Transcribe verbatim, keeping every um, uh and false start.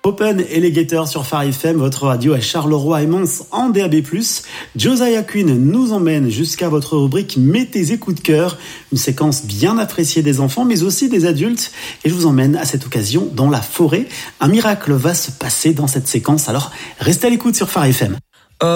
Open et les Gators sur Phare F M, votre radio à Charleroi et Mons en D A B plus. Josiah Quinn nous emmène jusqu'à votre rubrique Mets tes écoutes de cœur, une séquence bien appréciée des enfants mais aussi des adultes. Et je vous emmène à cette occasion dans la forêt. Un miracle va se passer dans cette séquence, alors restez à l'écoute sur Phare F M.